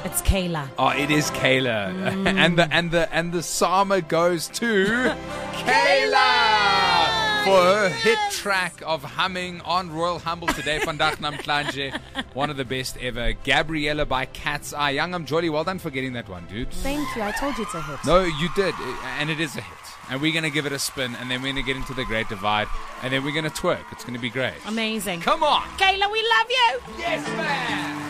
It's Kayla. Oh, it is Kayla. And the Sama goes to Kayla for her hit track of Humming on Royal Humble today. Vandag Namhlanje. One of the best ever. Gabriella by Cat's Eye. Youngam Jolly, well done for getting that one, dude. Thank you. I told you it's a hit. No, you did. And it is a hit. And we're going to give it a spin, and then we're going to get into the Great Divide, and then we're going to twerk. It's going to be great. Amazing. Come on. Kayla, we love you. Yes, man.